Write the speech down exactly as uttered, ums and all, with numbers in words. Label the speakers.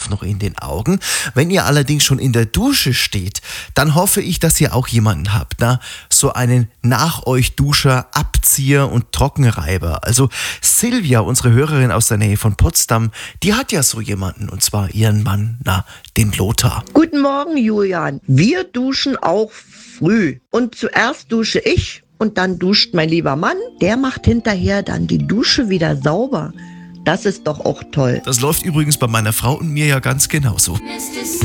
Speaker 1: Tropfen noch in den Augen. Wenn ihr allerdings schon in der Dusche steht, dann hoffe ich, dass ihr auch jemanden habt, na? So einen nach euch Duscher, Abzieher und Trockenreiber. Also Silvia, unsere Hörerin aus der Nähe von Potsdam, die hat ja so jemanden, und zwar ihren Mann, na, den Lothar.
Speaker 2: Guten Morgen, Julian. Wir duschen auch früh. Und zuerst dusche ich und dann duscht mein lieber Mann. Der macht hinterher dann die Dusche wieder sauber. Das ist doch auch toll.
Speaker 1: Das läuft übrigens bei meiner Frau und mir ja ganz genauso.